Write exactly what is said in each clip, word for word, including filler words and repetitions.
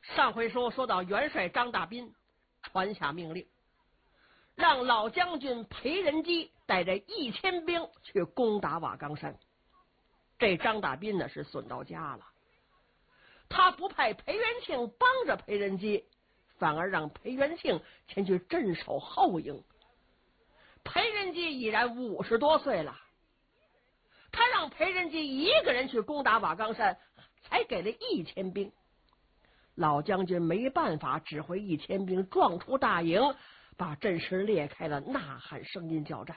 上回说说到元帅张大斌传下命令，让老将军裴仁基带着一千兵去攻打瓦岗山。这张大斌呢是损到家了，他不派裴元庆帮着裴仁基，反而让裴元庆前去镇守后营。裴仁基已然五十多岁了，他让裴仁基一个人去攻打瓦岗山，才给了一千兵。老将军没办法，指挥一千兵撞出大营，把阵势裂开了，呐喊声音交战。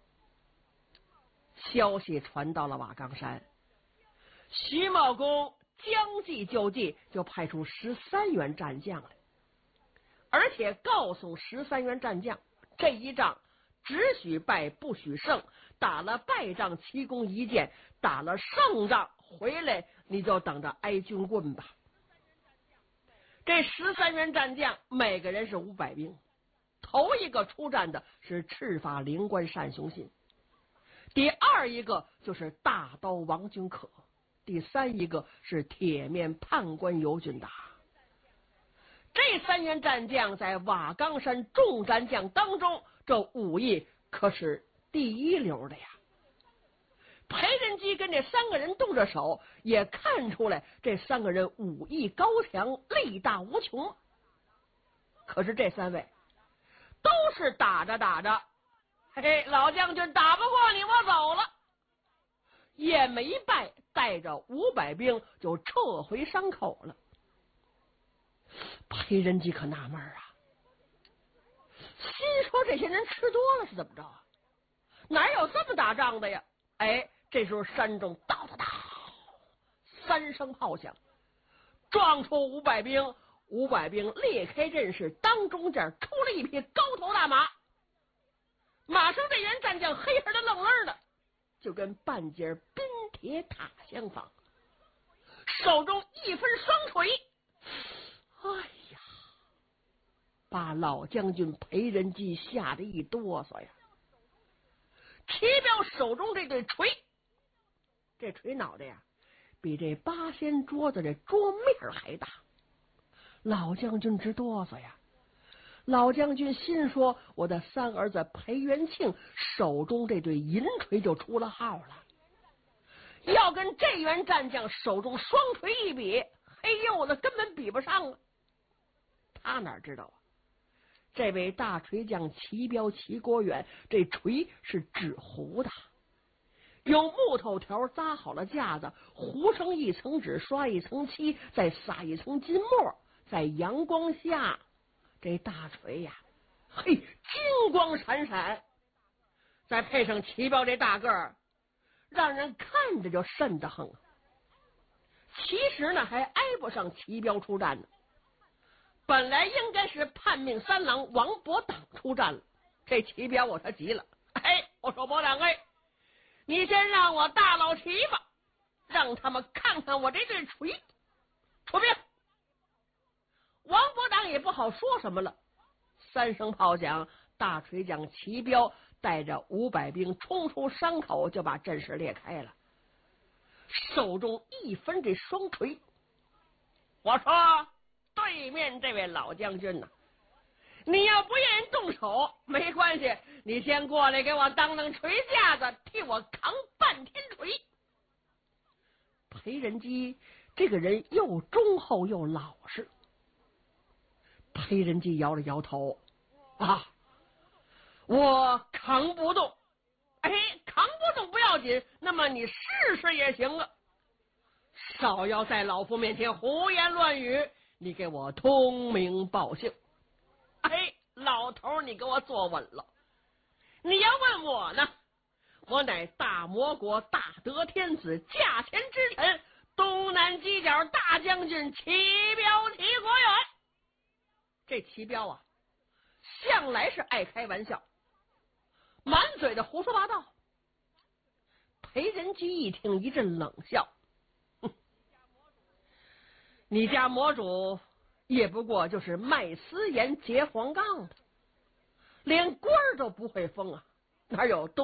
消息传到了瓦岗山，徐茂公将计就计，就派出十三员战将来，而且告诉十三员战将，这一仗只许败不许胜，打了败仗齐功一件，打了胜仗回来你就等着挨军棍吧。这十三员战将每个人是五百兵，头一个出战的是赤发灵官单雄信，第二一个就是大刀王君可，第三一个是铁面判官尤俊达。这三员战将在瓦岗山众战将当中，这武艺可是第一流的呀。裴仁基跟这三个人动着手，也看出来这三个人武艺高强，力大无穷。可是这三位都是打着打着，嘿，老将军打不过你，我走了，也没败，带着五百兵就撤回山口了。裴仁基可纳闷啊，心说这些人吃多了是怎么着啊？哪有这么打仗的呀？哎，这时候山中哒哒哒三声炮响，撞出五百兵，五百兵裂开阵势，当中间出了一匹高头大马，马上这员战将黑黑的愣愣的，就跟半截冰铁塔相仿，手中一分双锤，哎呀，把老将军裴仁基吓得一哆嗦呀。齐彪手中这对锤，这锤脑袋呀比这八仙桌子这桌面还大，老将军直哆嗦呀。老将军心说，我的三儿子裴元庆手中这对银锤就出了号了，要跟这员战将手中双锤一比，嘿呦的根本比不上啊。他哪知道啊，这位大锤匠齐彪齐国远，这锤是纸糊的，用木头条扎好了架子，糊成一层纸，刷一层漆，再撒一层金墨，在阳光下这大锤呀，嘿，金光闪闪，再配上齐彪这大个儿，让人看着就瘆得慌。其实呢还挨不上齐彪出战呢，本来应该是叛命三郎王伯党出战了，这齐彪我他急了，哎，我说伯党哎，你先让我大老齐吧，让他们看看我这对锤，出兵。王伯党也不好说什么了，三声炮响，大锤匠齐彪带着五百兵冲出山口，就把阵势裂开了，手中一分这双锤。我说对面这位老将军呢、啊，你要不愿意动手没关系，你先过来给我当当锤架子，替我扛半天锤。裴仁基这个人又忠厚又老实，裴仁基摇了摇头，啊，我扛不动。哎，扛不动不要紧，那么你试试也行啊，少要在老夫面前胡言乱语，你给我通名报姓。哎，老头你给我坐稳了，你要问我呢，我乃大魔国大德天子驾前之臣，东南犄角大将军齐彪齐国远。这齐彪啊向来是爱开玩笑，满嘴的胡说八道。裴仁基一听一阵冷笑，哼，你家魔主也不过就是卖私盐结黄杠的，连官儿都不会封啊，哪有东